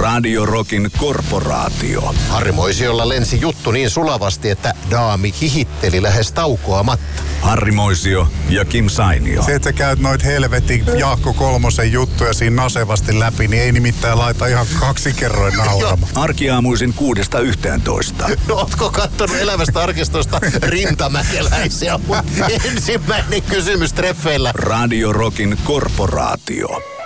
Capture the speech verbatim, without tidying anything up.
Radio Rockin korporaatio. Harri Moisiolla lensi juttu niin sulavasti, että daami hihitteli lähes taukoamatta. Harri Moisio ja Kim Sainio. Se, että sä käyt noit helvetin Jaakko Kolmosen juttuja siinä nasevasti läpi, niin ei nimittäin laita ihan kaksi kerroin nauramaan. Arkiaamuisin kuudesta yhteentoista. No, ootko kattonut elävästä arkistosta Rintamäkeläisiä? Ensimmäinen kysymys treffeillä. Radio Rockin korporaatio.